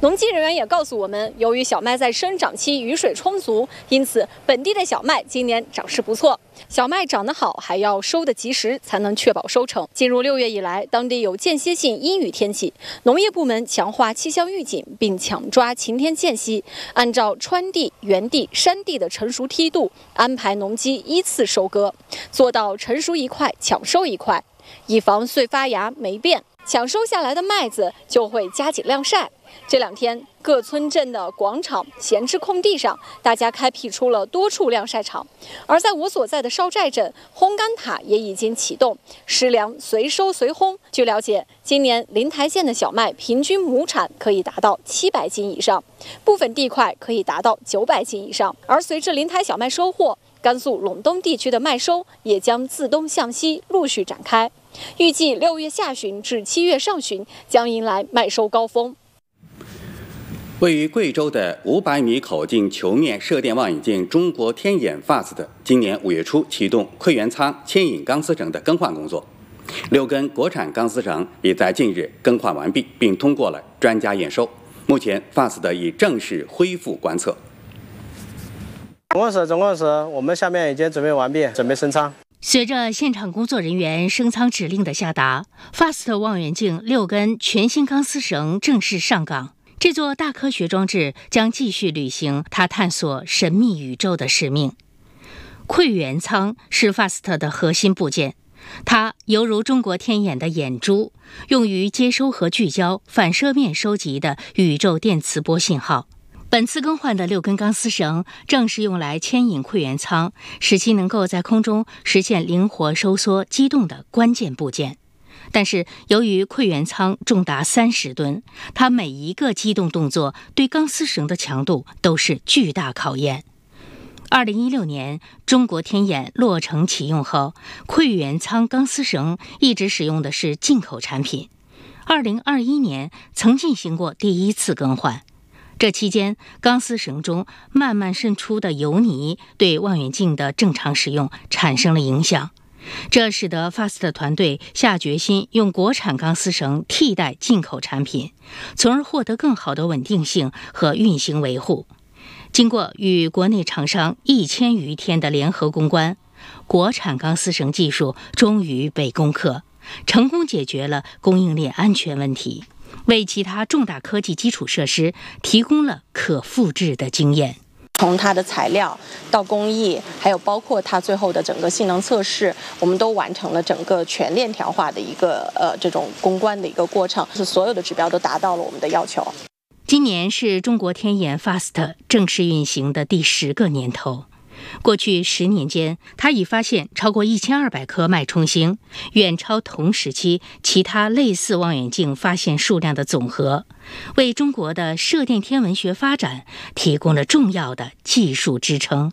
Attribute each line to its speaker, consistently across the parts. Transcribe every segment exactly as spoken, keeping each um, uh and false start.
Speaker 1: 农机人员也告诉我们，由于小麦在生长期雨水充足，因此本地的小麦今年长势不错。小麦长得好，还要收得及时，才能确保收成。进入六月以来，当地有间歇性阴雨天气，农业部门强化气象预警，并抢抓晴天间隙，按照川地、原地、山地的成熟梯度，安排农机依次收割，做到成熟一块抢收一块，以防穗发芽霉变。抢收下来的麦子就会加紧晾晒。这两天，各村镇的广场、闲置空地上，大家开辟出了多处晾晒场。而在我所在的烧寨镇，烘干塔也已经启动，湿粮随收随烘。据了解，今年灵台县的小麦平均亩产可以达到七百斤以上，部分地块可以达到九百斤以上。而随着灵台小麦收获，甘肃陇东地区的麦收也将自东向西陆续展开。预计六月下旬至七月上旬将迎来麦收高峰。
Speaker 2: 位于贵州的五百米口径球面射电望远镜中国天眼 F A S T 今年五月初启动馈源仓牵引钢丝绳的更换工作，六根国产钢丝绳已在近日更换完毕，并通过了专家验收。目前 F A S T 已正式恢复观测。
Speaker 3: 总共是总共是我们下面已经准备完毕，准备升舱。
Speaker 4: 随着现场工作人员升舱指令的下达 ，F A S T 望远镜六根全新钢丝绳正式上岗。这座大科学装置将继续履行它探索神秘宇宙的使命。馈源舱是 F A S T 的核心部件，它犹如中国天眼的眼珠，用于接收和聚焦反射面收集的宇宙电磁波信号。本次更换的六根钢丝绳正是用来牵引馈源舱，使其能够在空中实现灵活收缩机动的关键部件。但是由于馈源舱重达三十吨，它每一个机动动作对钢丝绳的强度都是巨大考验。二零一六年中国天眼落成启用后，馈源舱钢丝绳一直使用的是进口产品。二零二一年曾进行过第一次更换。这期间，钢丝绳中慢慢渗出的油泥对望远镜的正常使用产生了影响，这使得 F A S T 团队下决心用国产钢丝绳替代进口产品，从而获得更好的稳定性和运行维护。经过与国内厂商一千余天的联合攻关，国产钢丝绳技术终于被攻克，成功解决了供应链安全问题，为其他重大科技基础设施提供了可复制的经验。
Speaker 5: 从它的材料到工艺，还有包括它最后的整个性能测试，我们都完成了整个全链条化的一个呃这种攻关的一个过程，是所有的指标都达到了我们的要求。
Speaker 4: 今年是中国天眼 F A S T 正式运行的第十个年头。过去十年间，它已发现超过一千二百颗脉冲星，远超同时期其他类似望远镜发现数量的总和，为中国的射电天文学发展提供了重要的技术支撑。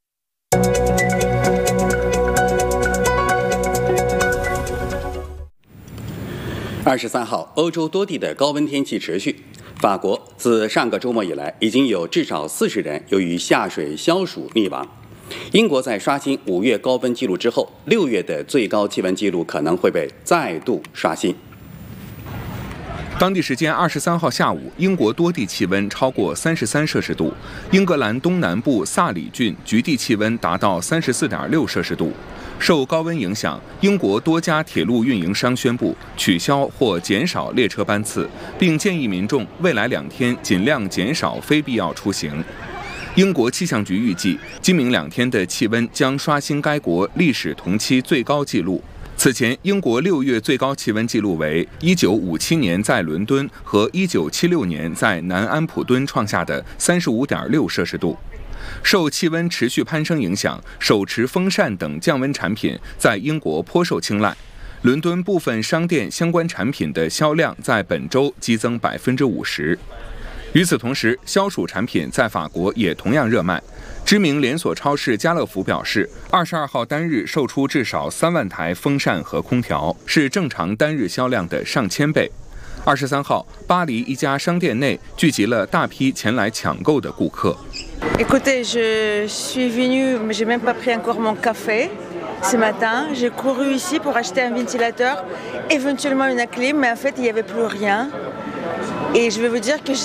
Speaker 2: 二十三号，欧洲多地的高温天气持续。法国自上个周末以来，已经有至少四十人由于下水消暑溺亡。英国在刷新五月高温记录之后，六月的最高气温记录可能会被再度刷新。
Speaker 6: 当地时间二十三号下午，英国多地气温超过三十三摄氏度，英格兰东南部萨里郡局地气温达到三十四点六摄氏度。受高温影响，英国多家铁路运营商宣布取消或减少列车班次，并建议民众未来两天尽量减少非必要出行。英国气象局预计，今明两天的气温将刷新该国历史同期最高纪录。此前，英国六月最高气温记录为一九五七年在伦敦和一九七六年在南安普敦创下的三十五点六摄氏度。受气温持续攀升影响，手持风扇等降温产品在英国颇受青睐。伦敦部分商店相关产品的销量在本周激增百分之五十。与此同时，消暑产品在法国也同样热卖。知名连锁超市家乐福表示，二十二号单日售出至少三万台风扇和空调，是正常单日销量的上千倍。二十三号，巴黎一家商店内聚集了大批前来抢购的顾客。
Speaker 7: Écoutez, je suis venue, mais j'ai même pas pris encore mon café. Ce matin, j'ai couru ici pour acheter un ventilateur, éventuellement une clim, mais en fait, il n'y avait plus rien. Et je vais vous dire que